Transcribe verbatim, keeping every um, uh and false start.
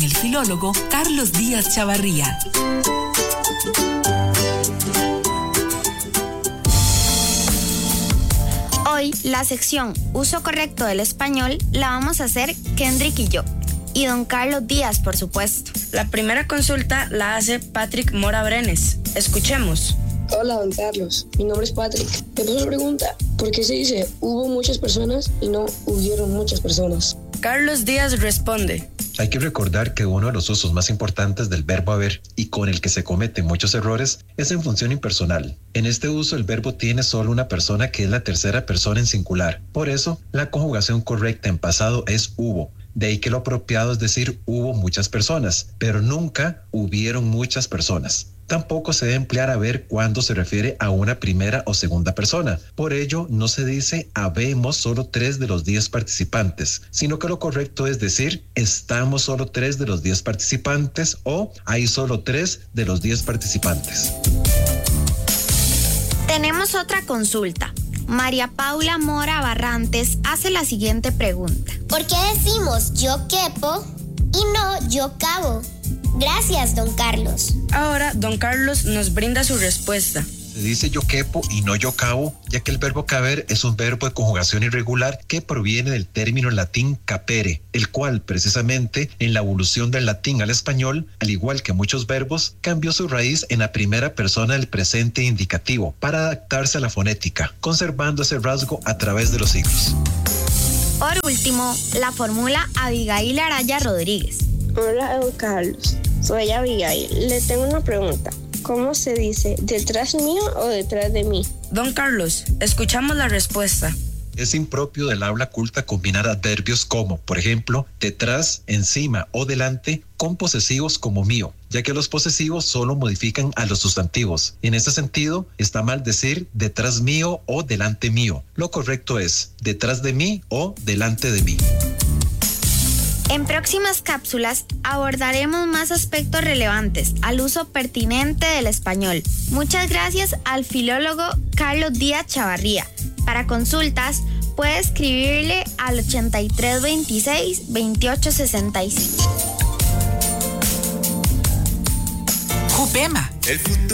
el filólogo Carlos Díaz Chavarría. Hoy, la sección Uso Correcto del Español la vamos a hacer Kendrick y yo. Y don Carlos Díaz, por supuesto. La primera consulta la hace Patrick Mora Brenes. Escuchemos. Hola, don Carlos. Mi nombre es Patrick. Me puso una pregunta. ¿Por qué se dice hubo muchas personas y no hubieron muchas personas? Carlos Díaz responde. Hay que recordar que uno de los usos más importantes del verbo haber y con el que se cometen muchos errores es en función impersonal. En este uso el verbo tiene solo una persona que es la tercera persona en singular. Por eso, la conjugación correcta en pasado es hubo. De ahí que lo apropiado es decir hubo muchas personas, pero nunca hubieron muchas personas. Tampoco se debe emplear haber cuando se refiere a una primera o segunda persona. Por ello, no se dice habemos solo tres de los diez participantes, sino que lo correcto es decir estamos solo tres de los diez participantes o hay solo tres de los diez participantes. Tenemos otra consulta. María Paula Mora Barrantes hace la siguiente pregunta. ¿Por qué decimos yo quepo y no yo cabo? Gracias, don Carlos. Ahora, don Carlos nos brinda su respuesta. Se dice yo quepo y no yo cabo, ya que el verbo caber es un verbo de conjugación irregular que proviene del término latín capere, el cual precisamente en la evolución del latín al español, al igual que muchos verbos, cambió su raíz en la primera persona del presente indicativo para adaptarse a la fonética, conservando ese rasgo a través de los siglos. Por último, la fórmula Abigail Araya Rodríguez. Hola, don Carlos. Soy Abigail. Le tengo una pregunta. ¿Cómo se dice detrás mío o detrás de mí? Don Carlos, escuchamos la respuesta. Es impropio del habla culta combinar adverbios como, por ejemplo, detrás, encima o delante con posesivos como mío, ya que los posesivos solo modifican a los sustantivos. En ese sentido, está mal decir detrás mío o delante mío. Lo correcto es detrás de mí o delante de mí. En próximas cápsulas abordaremos más aspectos relevantes al uso pertinente del español. Muchas gracias al filólogo Carlos Díaz Chavarría. Para consultas, puede escribirle al ochenta y tres veintiséis veintiocho sesenta y cinco. Jupema. El futuro.